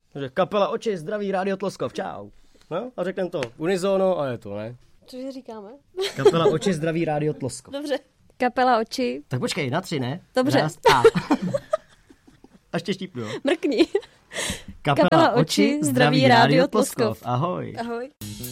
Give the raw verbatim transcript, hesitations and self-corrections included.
Takže kapela Oči, zdraví, Rádio Tloskov, čau. No, a řekneme to unizono a je to, ne? Cože říkáme? Kapela Oči, zdraví, Rádio Tloskov. Dobře. Kapela Oči. Tak počkej, na tři, ne? Dobře. Raz, a. A ještě štípnu, jo? Mrkni. Kapela, Kapela Oči, zdraví, Rádio Tloskov. Ahoj. Ahoj.